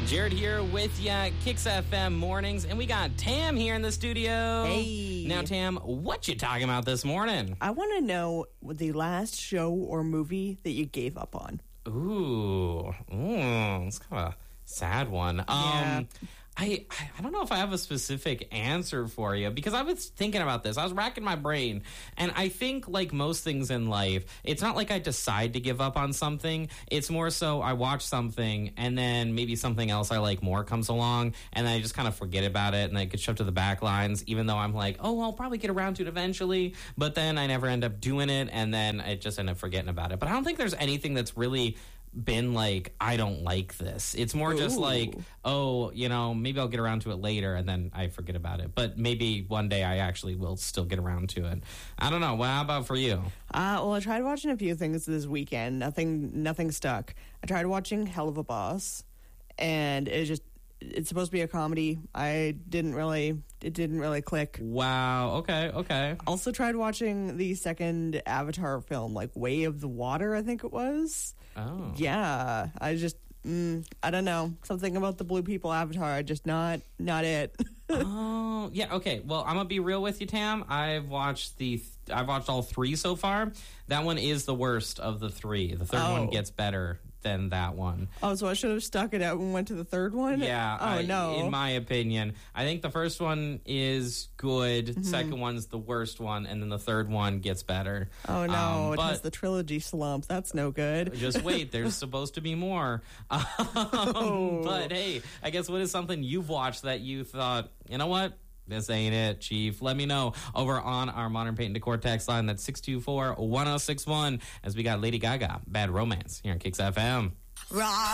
Jared here with ya, Kicks FM mornings, and we got Tam here in the studio. Hey. Now, Tam, what you talking about this morning? I want to know the last show or movie that you gave up on. Ooh, it's kind of a sad one. Yeah. I don't know if I have a specific answer for you because I was thinking about this. I was racking my brain, and I think like most things in life, it's not like I decide to give up on something. It's more so I watch something, and then maybe something else I like more comes along, and then I just kind of forget about it, and I get shoved to the back lines, even though I'm like, oh, I'll probably get around to it eventually, but then I never end up doing it, and then I just end up forgetting about it. But I don't think there's anything that's really been like, I don't like this. It's more just like, oh, you know, maybe I'll get around to it later, and then I forget about it. But maybe one day I actually will still get around to it. I don't know. Well, how about for you? Well, I tried watching a few things this weekend. Nothing stuck. I tried watching Hell of a Boss, and it's supposed to be a comedy. It didn't really click. Wow. Okay. Also tried watching the second Avatar film, like Way of the Water, I think it was. Oh. Yeah. I just, I don't know. Something about the blue people Avatar, just not it. Oh, yeah. Okay. Well, I'm gonna be real with you, Tam. I've watched all three so far. That one is the worst of the three. The third one gets better than that one. Oh, so I should have stuck it out and went to the third one? Yeah. No. In my opinion, I think the first one is good. Mm-hmm. Second one's the worst one, and then the third one gets better. Oh no, it has the trilogy slump. That's no good. Just wait, there's supposed to be more. But hey, I guess what is something you've watched that you thought, you know what? This ain't it, Chief. Let me know over on our Modern Paint and Decor text line. That's 624-1061 as we got Lady Gaga, Bad Romance here on Kicks FM.